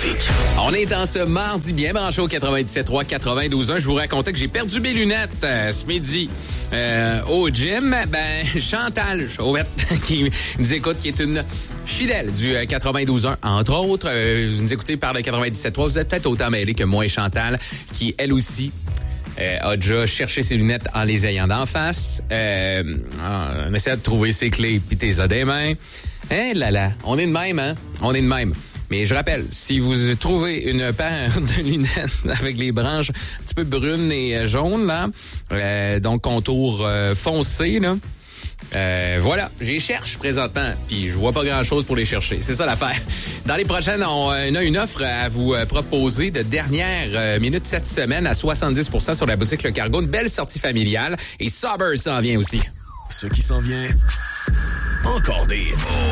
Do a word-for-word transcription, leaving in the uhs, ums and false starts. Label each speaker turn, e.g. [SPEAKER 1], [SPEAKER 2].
[SPEAKER 1] trafic.
[SPEAKER 2] On est en ce mardi bien branché au quatre-vingt-dix-sept trois quatre-vingt-douze un. Je vous racontais que j'ai perdu mes lunettes euh, ce midi euh, au gym. Ben, Chantal Chauvette, qui nous écoute, qui est une fidèle du euh, quatre-vingt-douze un, entre autres. Euh, vous nous écoutez par le quatre-vingt-dix-sept trois. Vous êtes peut-être autant mêlés que moi et Chantal, qui, elle aussi, Euh, a déjà cherché ses lunettes en les ayant d'en face. Euh, on essaie de trouver ses clés pis tes as des mains. Hein, là, là. On est de même, hein? On est de même. Mais je rappelle, si vous trouvez une paire de lunettes avec les branches un petit peu brunes et jaunes, là, euh, donc contour euh, foncé, là, Euh, voilà, j'y cherche présentement, puis je vois pas grand-chose pour les chercher. C'est ça l'affaire. Dans les prochaines, on a une offre à vous proposer de dernière euh, minute cette semaine à soixante-dix pour cent sur la boutique Le Cargo. Une belle sortie familiale. Et Sauber s'en vient aussi.
[SPEAKER 1] Ce qui s'en vient, encore des hits.